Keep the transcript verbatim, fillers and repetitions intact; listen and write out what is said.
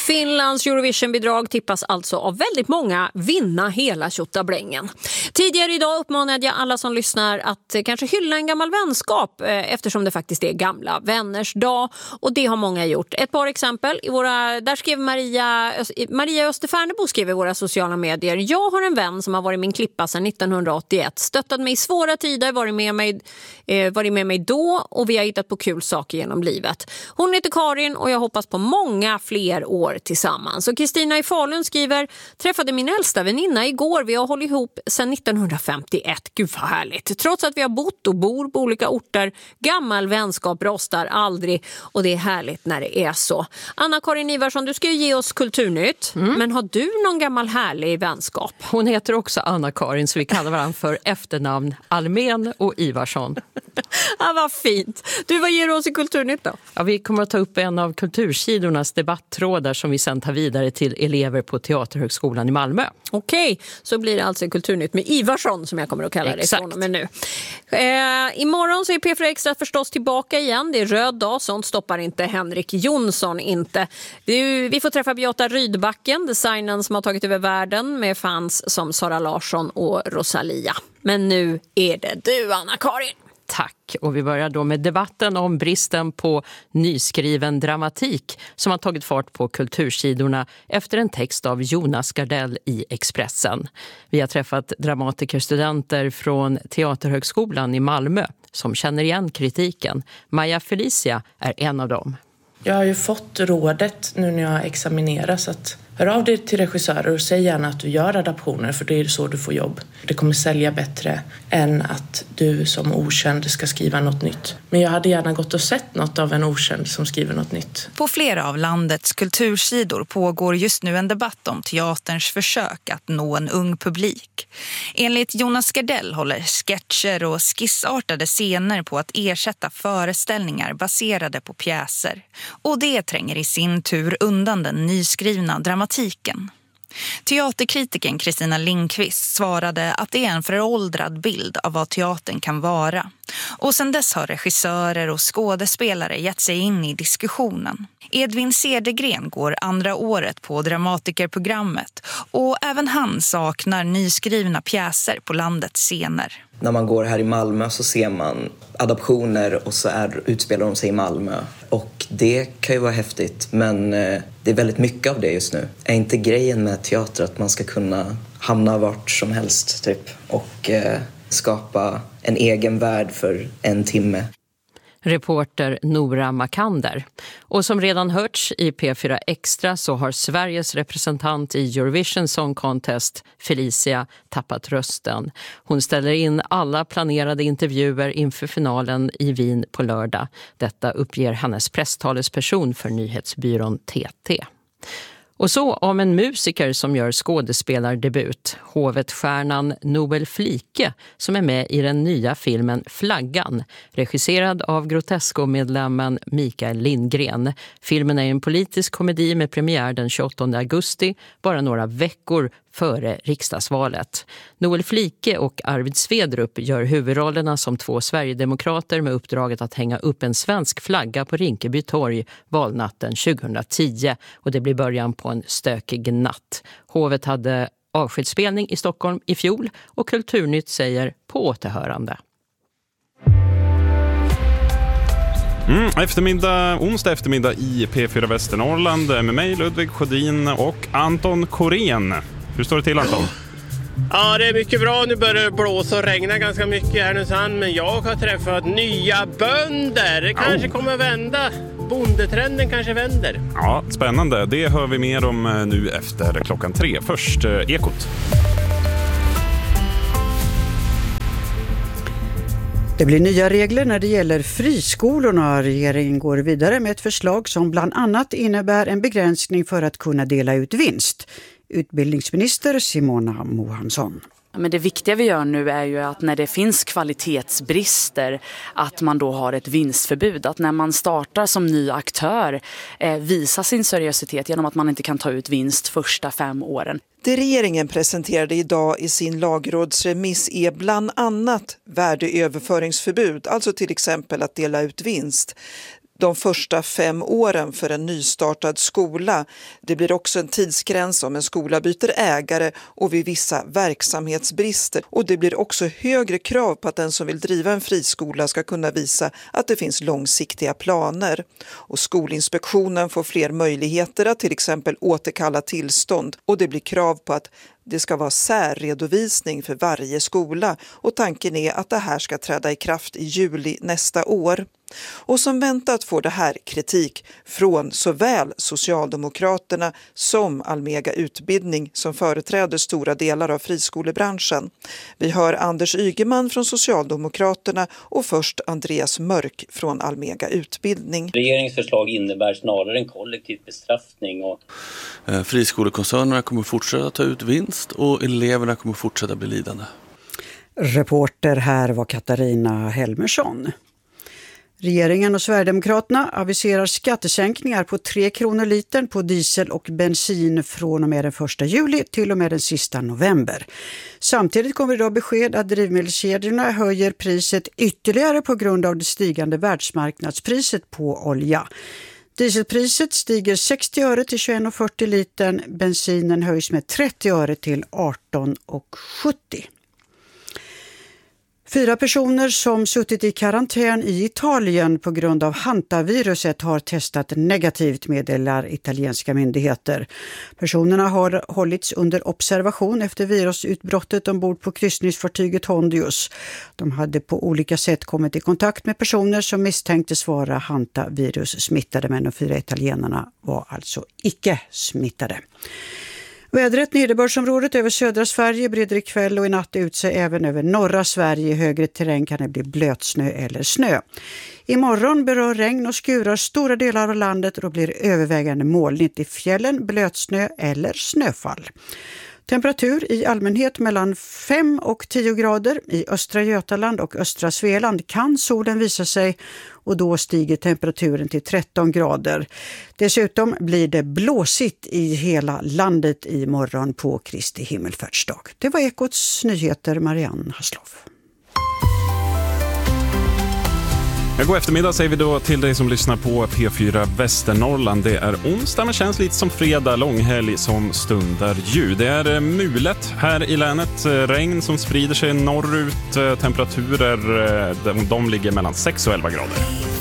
Finlands Eurovision-bidrag tippas alltså av väldigt många vinna hela tjottabrängen. Tidigare idag uppmanade jag alla som lyssnar att kanske hylla en gammal vänskap eftersom det faktiskt är gamla vänners dag, och det har många gjort. Ett par exempel. I våra, där skrev Maria, Maria Österfärnebo skrev i våra sociala medier: jag har en vän som har varit min klippa sedan nittonhundraåttioett, stöttat mig i svåra tider, varit med mig, eh, varit med mig då, och vi har hittat på kul saker genom livet. Hon heter Karin och jag hoppas på många fler år tillsammans. Och Kristina i Falun skriver: träffade min äldsta väninna igår, vi har hållit ihop sedan nittonhundrafemtioett. Gud vad härligt. Trots att vi har bott och bor på olika orter, gammal vänskap rostar aldrig, och det är härligt när det är så. Anna-Karin Ivarsson, du ska ju ge oss kulturnytt, mm. men har du någon gammal härlig vänskap? Hon heter också Anna-Karin, så vi kallar varandra för efternamn Almen och Ivarsson. Ja, vad fint. Du, vad ger du oss i kulturnytt då? Ja, vi kommer att ta upp en av kultursidornas debatttrådar som vi sen tar vidare till elever på Teaterhögskolan i Malmö. Okej, så blir det alltså kulturnytt med Ivarsson som jag kommer att kalla det Exakt. från och med nu. Eh, imorgon så är P fyra Extra förstås tillbaka igen. Det är röd dag, sånt stoppar inte Henrik Jonsson inte. Vi, vi får träffa Beata Rydbacken, designen som har tagit över världen, med fans som Sara Larsson och Rosalia. Men nu är det du, Anna-Karin. Tack, och vi börjar då med debatten om bristen på nyskriven dramatik som har tagit fart på kultursidorna efter en text av Jonas Gardell i Expressen. Vi har träffat dramatikerstudenter från Teaterhögskolan i Malmö som känner igen kritiken. Maja Felicia är en av dem. Jag har ju fått rådet nu när jag examineras att hör av dig till regissörer och säg gärna att du gör adaptioner, för det är så du får jobb. Det kommer sälja bättre än att du som okänd ska skriva något nytt. Men jag hade gärna gått och sett något av en okänd som skriver något nytt. På flera av landets kultursidor pågår just nu en debatt om teaterns försök att nå en ung publik. Enligt Jonas Gardell håller sketcher och skissartade scener på att ersätta föreställningar baserade på pjäser. Och det tränger i sin tur undan den nyskrivna dramatiken. Teaterkritiken Kristina Lindqvist svarade att det är en föråldrad bild av vad teatern kan vara. Och sedan dess har regissörer och skådespelare gett sig in i diskussionen. Edvin Cedergren går andra året på dramatikerprogrammet, och även han saknar nyskrivna pjäser på landets scener. När man går här i Malmö så ser man adaptioner och så är, utspelar de sig i Malmö. Och det kan ju vara häftigt, men det är väldigt mycket av det just nu. Är inte grejen med teater att man ska kunna hamna vart som helst typ och eh, skapa en egen värld för en timme? Reporter Nora Makander. Och som redan hörts i P fyra Extra så har Sveriges representant i Eurovision Song Contest, Felicia, tappat rösten. Hon ställer in alla planerade intervjuer inför finalen i Wien på lördag. Detta uppger hennes presstalesperson för nyhetsbyrån T T. Och så om en musiker som gör skådespelardebut, hovetstjärnan Noel Flike, som är med i den nya filmen Flaggan, regisserad av Grotesco-medlemmen Mikael Lindgren. Filmen är en politisk komedi med premiär den tjugoåttonde augusti, bara några veckor före riksdagsvalet. Noel Flike och Arvid Svedrup gör huvudrollerna som två Sverigedemokrater med uppdraget att hänga upp en svensk flagga på Rinkeby torg valnatten tjugohundratio, och det blir början på en stökig natt. Hovet hade avskedsspelning i Stockholm i fjol, och Kulturnytt säger på återhörande. Mm, eftermiddag, onsdag eftermiddag i P fyra Västernorrland med mig Ludvig Sjödin och Anton Korén. Hur står det till, Anton? Ja, det är mycket bra. Nu börjar det blåsa och regna ganska mycket här nu sen, men jag har träffat nya bönder. Det kanske oh. kommer vända. Bondetrenden kanske vänder. Ja, spännande. Det hör vi mer om nu efter klockan tre. Först eh, Ekot. Det blir nya regler när det gäller friskolorna. Regeringen går vidare med ett förslag som bland annat innebär en begränsning för att kunna dela ut vinst. Utbildningsminister Simona Mohansson. Men det viktiga vi gör nu är ju att när det finns kvalitetsbrister att man då har ett vinstförbud. Att när man startar som ny aktör eh, visa sin seriositet genom att man inte kan ta ut vinst första fem åren. Det regeringen presenterade idag i sin lagrådsremiss är bland annat värdeöverföringsförbud, alltså till exempel att dela ut vinst. de första fem åren för en nystartad skola. Det blir också en tidsgräns om en skola byter ägare och vid vissa verksamhetsbrister. Och det blir också högre krav på att den som vill driva en friskola ska kunna visa att det finns långsiktiga planer. Och Skolinspektionen får fler möjligheter att till exempel återkalla tillstånd, och det blir krav på att det ska vara särredovisning för varje skola, och tanken är att det här ska träda i kraft i juli nästa år. Och som väntat får det här kritik från såväl Socialdemokraterna som Almega Utbildning, som företräder stora delar av friskolebranschen. Vi hör Anders Ygeman från Socialdemokraterna och först Andreas Mörk från Almega Utbildning. Regeringens förslag innebär snarare en kollektiv bestraffning. Och... Friskolekoncernerna kommer fortsätta ta ut vinst och eleverna kommer fortsätta bli lidande. Reporter här var Katarina Helmersson. Regeringen och Sverigedemokraterna aviserar skattesänkningar på tre kronor litern på diesel och bensin från och med den första juli till och med den sista november. Samtidigt kommer idag besked att drivmedelskedjorna höjer priset ytterligare på grund av det stigande världsmarknadspriset på olja. Dieselpriset stiger sextio öre till tjugoett och fyrtio litern, bensinen höjs med trettio öre till arton och sjuttio. Fyra personer som suttit i karantän i Italien på grund av hantaviruset har testat negativt, meddelar italienska myndigheter. Personerna har hållits under observation efter virusutbrottet ombord på kryssningsfartyget Hondius. De hade på olika sätt kommit i kontakt med personer som misstänktes vara hantavirus smittade, men de fyra italienarna var alltså icke smittade. Vädret, nederbördsområdet över södra Sverige breder ikväll och i natt ut sig även över norra Sverige. I högre terräng kan det bli blötsnö eller snö. Imorgon berör regn och skurar stora delar av landet och då blir övervägande molnigt i fjällen, blötsnö eller snöfall. Temperatur i allmänhet mellan fem och tio grader. I östra Götaland och östra Svealand kan solen visa sig och då stiger temperaturen till tretton grader. Dessutom blir det blåsigt i hela landet i morgon på Kristi himmelfärdsdag. Det var Ekots nyheter, Marianne Hasloff. Ja, god eftermiddag säger vi då till dig som lyssnar på P fyra Västernorrland. Det är onsdag men känns lite som fredag, långhelg som stundar ju. Det är mulet här i länet, regn som sprider sig norrut, temperaturer de, de ligger mellan sex och elva grader.